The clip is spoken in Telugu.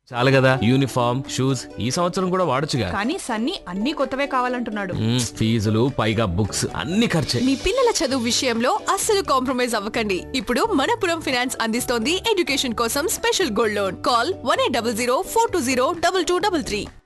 చాలు కదా యూనిఫామ్ షూస్ ఈ సంవత్సరం కూడా వాడొచ్చుగా. కానీ సన్నీ అన్ని కొత్తవే కావాలంటున్నాడు. ఫీజులు పైగా బుక్స్ అన్ని ఖర్చే. మీ పిల్లల చదువు విషయంలో అస్సలు కాంప్రమైజ్ అవ్వకండి. ఇప్పుడు మనపురం ఫైనాన్స్ అందిస్తోంది ఎడ్యుకేషన్ కోసం స్పెషల్ గోల్డ్ లోన్. కాల్ 1800 420 2233.